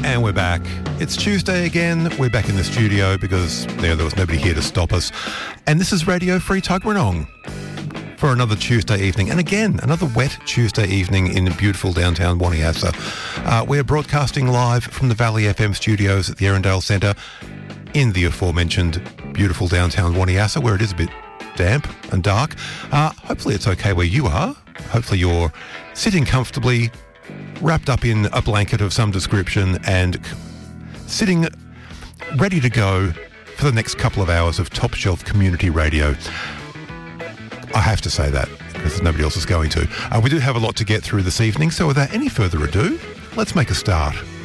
And we're back. It's Tuesday again. We're back in the studio because there was nobody here to stop us. And this is Radio Free Tuggeranong for another Tuesday evening. And again, another wet Tuesday evening in beautiful downtown Waniassa. We're broadcasting live from the Valley FM studios at the Erindale Centre in the aforementioned beautiful downtown Waniassa, where it is a bit damp and dark. Hopefully it's okay where you are. Hopefully you're sitting comfortably, wrapped up in a blanket of some description and sitting ready to go for the next couple of hours of top shelf community radio. I have to say that because nobody else is going to. We do have a lot to get through this evening, so without any further ado, let's make a start.